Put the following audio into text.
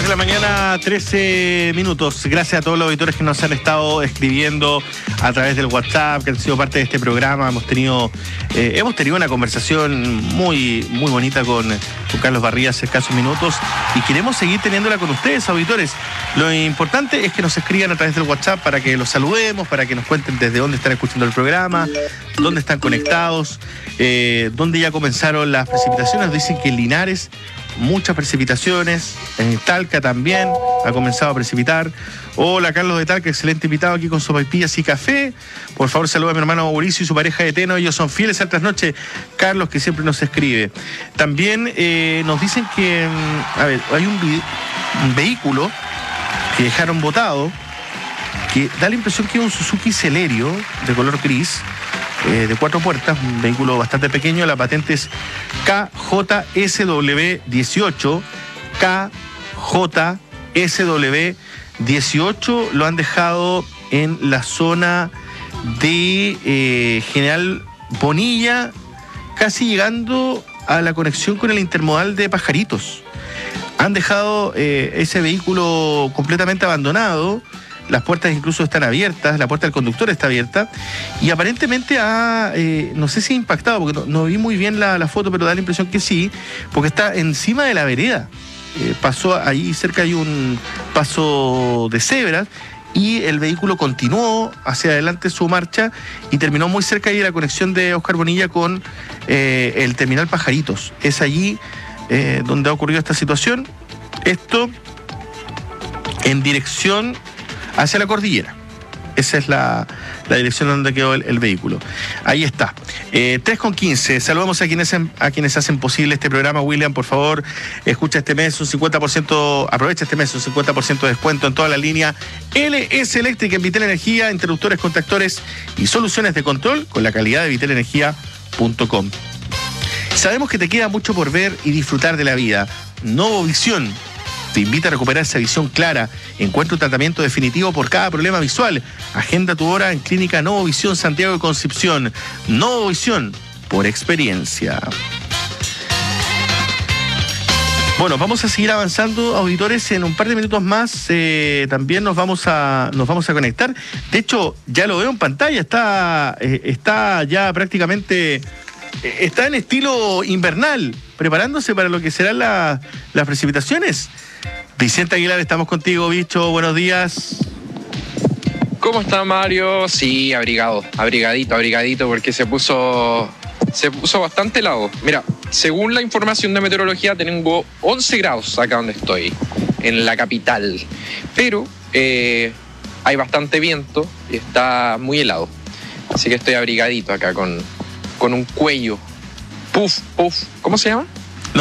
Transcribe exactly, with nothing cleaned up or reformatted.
de la mañana, trece minutos. Gracias a todos los auditores que nos han estado escribiendo a través del WhatsApp, que han sido parte de este programa. Hemos tenido eh, hemos tenido una conversación muy, muy bonita con, con Carlos Barría hace escasos minutos y queremos seguir teniéndola con ustedes, auditores. Lo importante es que nos escriban a través del WhatsApp para que los saludemos, para que nos cuenten desde dónde están escuchando el programa, dónde están conectados, eh, dónde ya comenzaron las precipitaciones. Dicen que en Linares muchas precipitaciones, en Talca también ha comenzado a precipitar. Hola, Carlos de Talca, excelente invitado aquí con sopaipillas y café. Por favor, saluda a mi hermano Mauricio y su pareja de Teno. Ellos son fieles a Trasnoche. Carlos, que siempre nos escribe. También eh, nos dicen que, a ver, hay un, un vehículo que dejaron botado, que da la impresión que es un Suzuki Celerio de color gris, eh, de cuatro puertas, un vehículo bastante pequeño. La patente es K J S W dieciocho, K J S W dieciocho. Lo han dejado en la zona de eh, General Bonilla, casi llegando a la conexión con el intermodal de Pajaritos. Han dejado eh, ese vehículo completamente abandonado. Las puertas incluso están abiertas, la puerta del conductor está abierta y aparentemente ha, eh, no sé si ha impactado, porque no, no vi muy bien la, la foto, pero da la impresión que sí, porque está encima de la vereda. Eh, pasó ahí cerca, hay un paso de cebras y el vehículo continuó hacia adelante su marcha y terminó muy cerca ahí de la conexión de Óscar Bonilla con eh, el terminal Pajaritos. Es allí eh, donde ha ocurrido esta situación. Esto en dirección hacia la cordillera. Esa es la, la dirección donde quedó el, el vehículo. Ahí está. Eh, tres con quince. Saludamos a quienes, a quienes hacen posible este programa. William, por favor, escucha este mes un cincuenta por ciento, aprovecha este mes un cincuenta por ciento de descuento en toda la línea L S Eléctrica en Vitel Energía, interruptores, contactores y soluciones de control con la calidad de vitel energía punto com. Sabemos que te queda mucho por ver y disfrutar de la vida. Novovisión te invita a recuperar esa visión clara. Encuentra un tratamiento definitivo por cada problema visual. Agenda tu hora en Clínica Novovisión Santiago de Concepción. Novovisión por experiencia. Bueno, vamos a seguir avanzando, auditores. En un par de minutos más eh, también nos vamos a nos vamos a conectar. De hecho, ya lo veo en pantalla. Está, eh, está ya prácticamente... Eh, está en estilo invernal, preparándose para lo que serán la, las precipitaciones. Vicente Aguilar, estamos contigo, bicho, buenos días. ¿Cómo está, Mario? Sí, abrigado, abrigadito, abrigadito, porque se puso, se puso bastante helado. Mira, según la información de meteorología, tengo once grados acá donde estoy, en la capital. Pero eh, hay bastante viento y está muy helado. Así que estoy abrigadito acá con, con un cuello. Puff, puff, ¿cómo se llama?